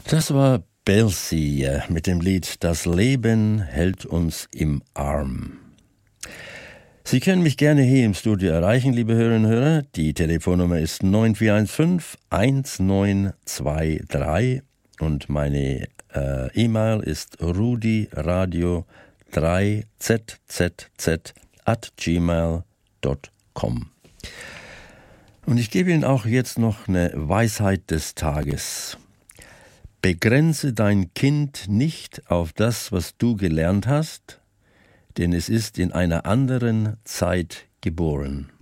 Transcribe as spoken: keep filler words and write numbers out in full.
Das war Belsi mit dem Lied Das Leben hält uns im Arm. Sie können mich gerne hier im Studio erreichen, liebe Hörerinnen und Hörer. Die Telefonnummer ist neun vier eins fünf eins neun zwei drei und meine äh, E-Mail ist rudyradio drei z z z at gmail dot com. Und ich gebe Ihnen auch jetzt noch eine Weisheit des Tages. Begrenze dein Kind nicht auf das, was du gelernt hast, denn es ist in einer anderen Zeit geboren.